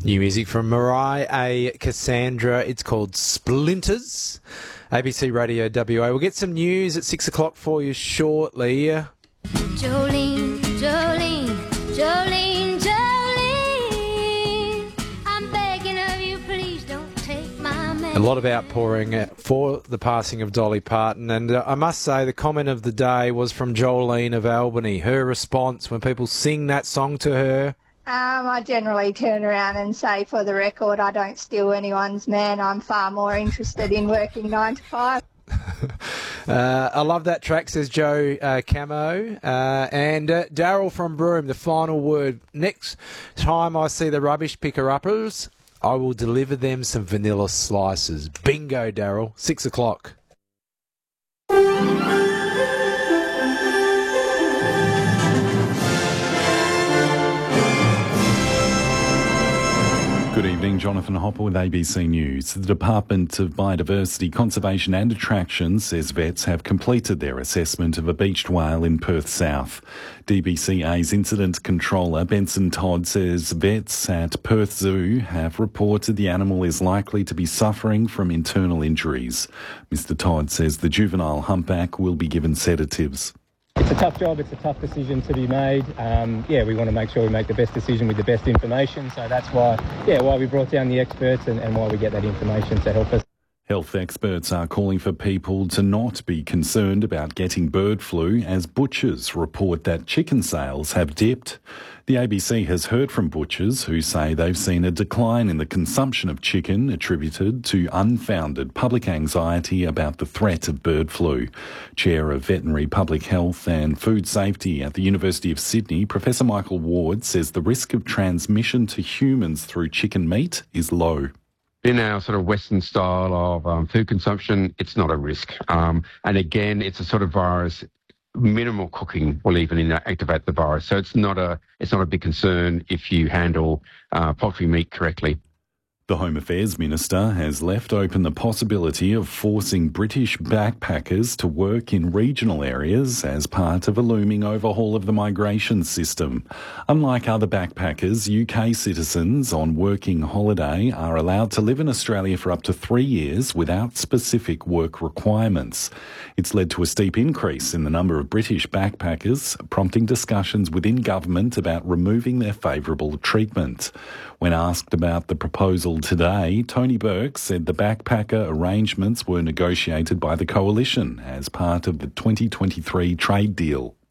New music from Mariah A. Cassandra. It's called Splinters. ABC Radio WA. We'll get some news at 6 o'clock for you shortly. Jolene, Jolene, Jolene, Jolene, I'm begging of you, please don't take my man. A lot of outpouring for the passing of Dolly Parton, and I must say the comment of the day was from Jolene of Albany. Her response when people sing that song to her. I generally turn around and say, for the record, I don't steal anyone's man. I'm far more interested in working 9 to 5. I love that track, says Joe Camo. And Daryl from Broome, the final word. Next time I see the rubbish picker-uppers, I will deliver them some vanilla slices. Bingo, Daryl. 6 o'clock. Good evening, Jonathan Hopper with ABC News. The Department of Biodiversity, Conservation and Attractions says vets have completed their assessment of a beached whale in Perth South. DBCA's Incident Controller, Benson Todd, says vets at Perth Zoo have reported the animal is likely to be suffering from internal injuries. Mr Todd says the juvenile humpback will be given sedatives. It's a tough job, it's a tough decision to be made. We want to make sure we make the best decision with the best information. So that's why we brought down the experts and why we get that information to help us. Health experts are calling for people to not be concerned about getting bird flu as butchers report that chicken sales have dipped. The ABC has heard from butchers who say they've seen a decline in the consumption of chicken attributed to unfounded public anxiety about the threat of bird flu. Chair of Veterinary Public Health and Food Safety at the University of Sydney, Professor Michael Ward, says the risk of transmission to humans through chicken meat is low. In our sort of Western style of food consumption, it's not a risk. And again, it's a sort of virus. Minimal cooking will even activate the virus. So it's not a big concern if you handle poultry meat correctly. The Home Affairs Minister has left open the possibility of forcing British backpackers to work in regional areas as part of a looming overhaul of the migration system. Unlike other backpackers, UK citizens on working holiday are allowed to live in Australia for up to 3 years without specific work requirements. It's led to a steep increase in the number of British backpackers, prompting discussions within government about removing their favourable treatment. When asked about the proposal today, Tony Burke said the backpacker arrangements were negotiated by the coalition as part of the 2023 trade deal.